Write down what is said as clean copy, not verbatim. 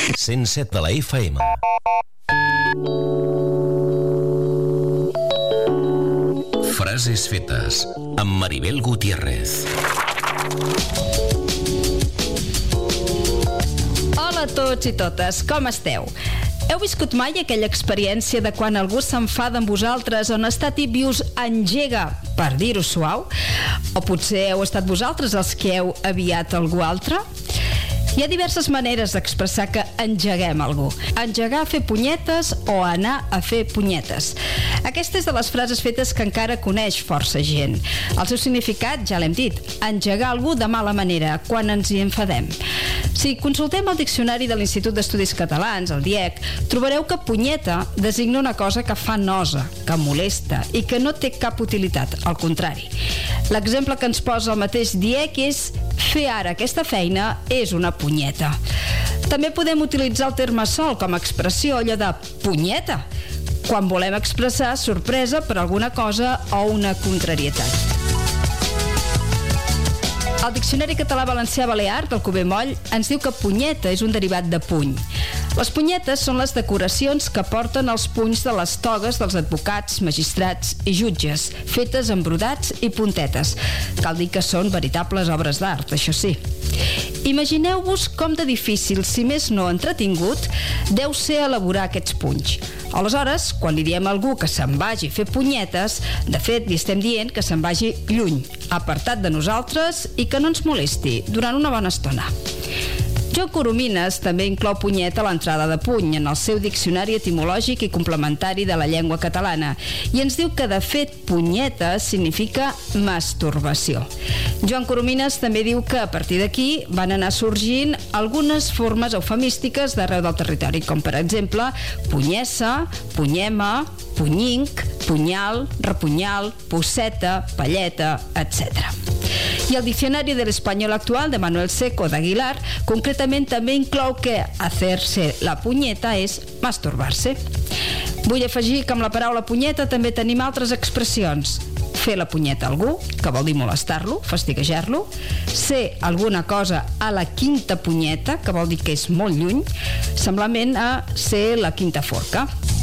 107 de la FM. Frases fetes amb Maribel Gutiérrez. Hola a tots i totes, com esteu? Heu viscut mai aquella experiència de quan algú s'enfada amb vosaltres o en estat i us engega, per dir-ho suau? O potser heu estat vosaltres els que heu aviat algú altre? Hi ha diverses maneres d'expressar que engeguem algú. Engegar a fer punyetes o anar a fer punyetes. Aquesta és de les frases fetes que encara coneix força gent. El seu significat, ja l'hem dit, engegar algú de mala manera, quan ens hi enfadem. Si consultem el diccionari de l'Institut d'Estudis Catalans, el DIEC, trobareu que punyeta designa una cosa que fa nosa, que molesta i que no té cap utilitat, al contrari. L'exemple que ens posa el mateix DIEC és fer ara aquesta feina és una punyeta. També podem utilitzar el terme sol com a expressió, allò de punyeta, quan volem expressar sorpresa per alguna cosa o una contrarietat. El Diccionari Català Valencià Balear del Cuber Moll ens diu que punyeta és un derivat de puny. Les punyetes són les decoracions que porten els punys de les togues dels advocats, magistrats i jutges, fetes amb brodats i puntetes. Cal dir que són veritables obres d'art, això sí. Imagineu-vos com de difícil, si més no entretingut, deu ser elaborar aquests punys. Aleshores, quan li diem a algú que se'n vagi a fer punyetes, de fet li estem dient que se'n vagi lluny, apartat de nosaltres i que no ens molesti durant una bona estona. Joan Coromines també inclou punyeta a l'entrada de puny en el seu diccionari etimològic i complementari de la llengua catalana i ens diu que de fet punyeta significa masturbació. Joan Coromines també diu que a partir d'aquí van anar sorgint algunes formes eufemístiques d'arreu del territori, com per exemple punyessa, punyema, punyinc, punyal, repunyal, posseta, palleta, etc. I el Diccionari de l'Espanyol Actual de Manuel Seco d'Aguilar concretament també inclou que hacerse la punyeta és masturbar-se. Vull afegir que amb la paraula punyeta també tenim altres expressions. Fer la punyeta a algú, que vol dir molestar-lo, fastiguejar-lo, ser alguna cosa a la quinta punyeta, que vol dir que és molt lluny, semblament a ser la quinta forca.